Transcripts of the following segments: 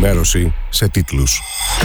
ενημέρωση σε τίτλους.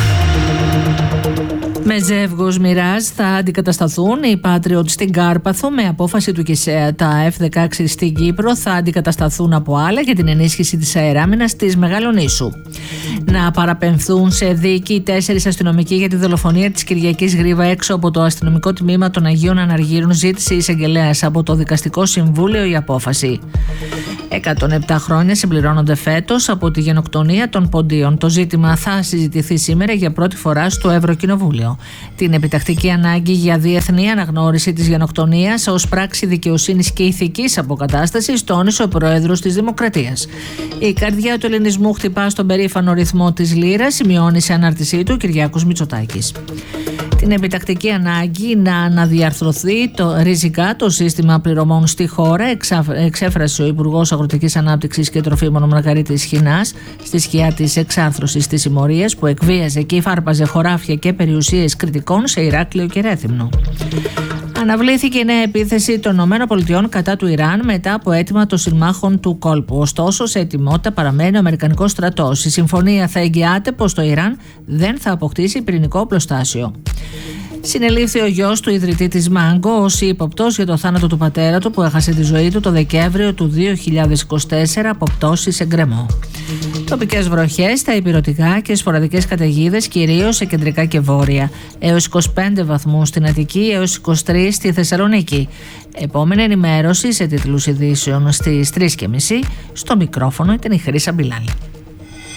Με ζεύγος Μοιράζ θα αντικατασταθούν οι Patriot στην Κάρπαθο με απόφαση του ΚΙΣΕΑ. Τα F-16 στην Κύπρο θα αντικατασταθούν από άλλα για την ενίσχυση της αεράμινας της Μεγαλονήσου. Να παραπεμφθούν σε δίκη 4 αστυνομικοί για τη δολοφονία της Κυριακής Γρήβα έξω από το αστυνομικό τμήμα των Αγίων Αναργύρων, ζήτησε η εισαγγελέας από το Δικαστικό Συμβούλιο η απόφαση. 107 χρόνια συμπληρώνονται φέτος από τη γενοκτονία των Ποντίων. Το ζήτημα θα συζητηθεί σήμερα για πρώτη φορά στο Ευρωκοινοβούλιο. Την επιτακτική ανάγκη για διεθνή αναγνώριση της γενοκτονίας ως πράξη δικαιοσύνης και ηθικής αποκατάστασης τόνισε ο Πρόεδρος της Δημοκρατίας. Η καρδιά του ελληνισμού χτυπά στον περήφανο ρυθμό της λίρας, σημειώνει σε ανάρτησή του ο Κυριάκος Μητσοτάκης. Την επιτακτική ανάγκη να αναδιαρθρωθεί ριζικά το σύστημα πληρωμών στη χώρα εξέφρασε ο Υπουργός Αγροτικής Ανάπτυξης και Τροφίμων Μαργαρίτης Χινάς στη σκιά της εξάρθρωσης της συμμορίας που εκβίαζε και υφάρπαζε χωράφια και περιουσίες Κρητικών σε Ηράκλειο και Ρέθυμνο. Αναβλήθηκε η νέα επίθεση των ΗΠΑ κατά του Ιράν μετά από αίτημα των συμμάχων του κόλπου. Ωστόσο, σε ετοιμότητα παραμένει ο Αμερικανικός στρατός. Η συμφωνία θα εγγυάται πως το Ιράν δεν θα αποκτήσει πυρηνικό οπλοστάσιο. Συνελήφθη ο γιος του ιδρυτή της Μάγκο ως ύποπτος για το θάνατο του πατέρα του που έχασε τη ζωή του το Δεκέμβριο του 2024 από πτώση σε γκρεμό. Τοπικές βροχές στα ηπειρωτικά και σποραδικές καταιγίδες κυρίως σε κεντρικά και βόρεια. Έως 25 βαθμούς στην Αττική, έως 23 στη Θεσσαλονίκη. Επόμενη ενημέρωση σε τίτλους ειδήσεων στις 3:30. Στο μικρόφωνο ήταν η Χρύσα Μπιλάλη.